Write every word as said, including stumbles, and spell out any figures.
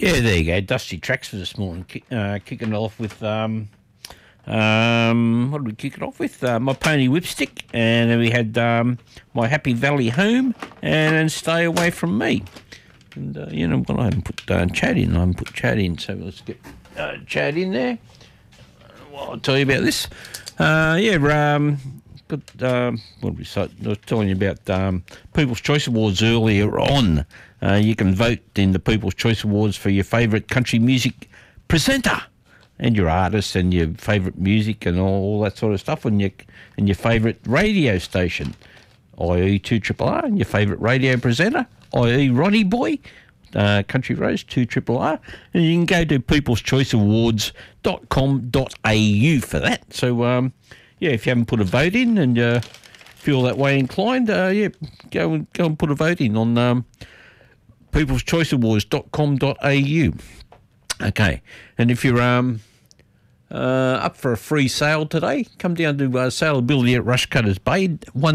Yeah, there you go. Dusty tracks for this morning. Kick, uh, kicking it off with, um, um, what did we kick it off with? Uh, My Pony Whipstick. And then we had um, My Happy Valley Home and, and Stay Away From Me. And, uh, you know, well, I haven't put uh, Chad in. I haven't put Chad in. So let's get uh, Chad in there. Well, I'll tell you about this. Uh, yeah, um, got, um, what did we say? I was telling you about um, People's Choice Awards earlier on. Uh, you can vote in the People's Choice Awards for your favourite country music presenter and your artist and your favourite music and all, all that sort of stuff, and your and your favourite radio station, that is two R R R, and your favourite radio presenter, that is Ronnie Boy, uh, Country Rose, two R R R, and you can go to peoples choice awards dot com dot a u for that. So, um, yeah, if you haven't put a vote in and uh, feel that way inclined, uh, yeah, go and, go and put a vote in on Um, peoples choice awards dot com dot a u. Okay, and if you're um uh, up for a free sale today, come down to uh, Saleability at Rushcutters Bay, one